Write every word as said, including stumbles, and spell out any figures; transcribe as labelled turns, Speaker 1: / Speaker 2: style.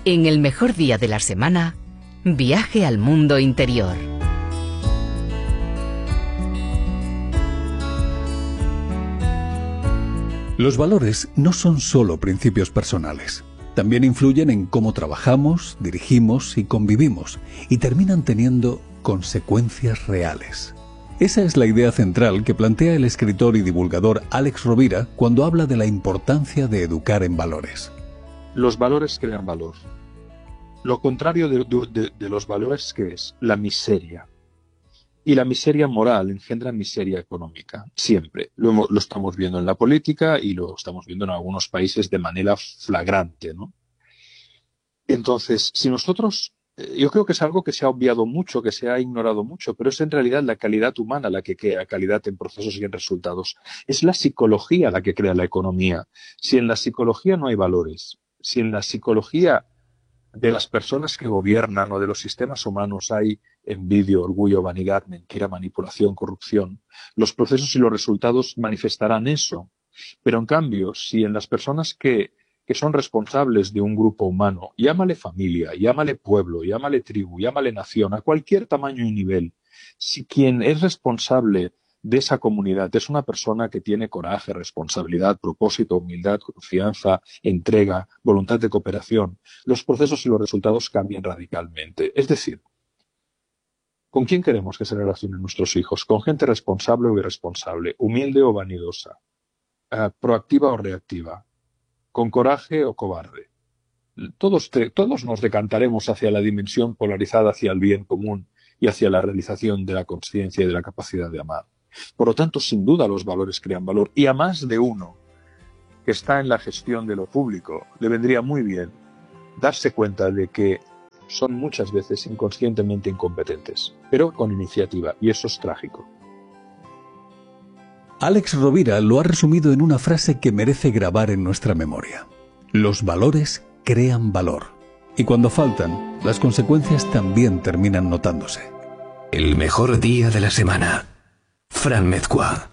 Speaker 1: En el mejor día de la semana, viaje al mundo interior.
Speaker 2: Los valores no son solo principios personales. También influyen en cómo trabajamos, dirigimos y convivimos, y terminan teniendo consecuencias reales. Esa es la idea central que plantea el escritor y divulgador Alex Rovira cuando habla de la importancia de educar en valores.
Speaker 3: Los valores crean valor. Lo contrario de, de, de los valores, ¿qué es? La miseria. Y la miseria moral engendra miseria económica, siempre. Lo, hemos, lo estamos viendo en la política y lo estamos viendo en algunos países de manera flagrante, ¿no? Entonces, si nosotros, yo creo que es algo que se ha obviado mucho, que se ha ignorado mucho, pero es en realidad la calidad humana la que crea calidad en procesos y en resultados. Es la psicología la que crea la economía. Si en la psicología no hay valores, si en la psicología de las personas que gobiernan o de los sistemas humanos hay envidia, orgullo, vanidad, mentira, manipulación, corrupción, los procesos y los resultados manifestarán eso. Pero en cambio, si en las personas que, que son responsables de un grupo humano, llámale familia, llámale pueblo, llámale tribu, llámale nación, a cualquier tamaño y nivel, si quien es responsable de esa comunidad es una persona que tiene coraje, responsabilidad, propósito, humildad, confianza, entrega, voluntad de cooperación, los procesos y los resultados cambian radicalmente. Es decir, ¿con quién queremos que se relacionen nuestros hijos? ¿Con gente responsable o irresponsable? ¿Humilde o vanidosa? Uh, ¿Proactiva o reactiva? ¿Con coraje o cobarde? Todos, te, todos nos decantaremos hacia la dimensión polarizada, hacia el bien común y hacia la realización de la consciencia y de la capacidad de amar. Por lo tanto, sin duda los valores crean valor. Y a más de uno que está en la gestión de lo público, le vendría muy bien darse cuenta de que son muchas veces inconscientemente incompetentes, pero con iniciativa, y eso es trágico.
Speaker 2: Alex Rovira lo ha resumido en una frase que merece grabar en nuestra memoria. Los valores crean valor. Y cuando faltan, las consecuencias también terminan notándose.
Speaker 4: El mejor día de la semana. Fran Mezcua.